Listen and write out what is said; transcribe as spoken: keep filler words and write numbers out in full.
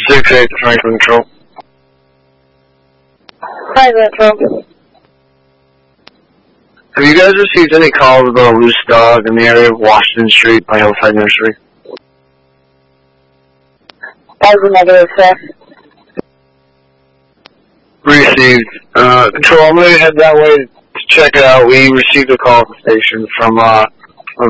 six eight, Franklin Control. Franklin Control. Have you guys received any calls about a loose dog in the area of Washington Street by Hillside Nursery? That was a negative, sir. Received. Uh, Control, I'm going to head that way to check it out. We received a call at the station from, uh,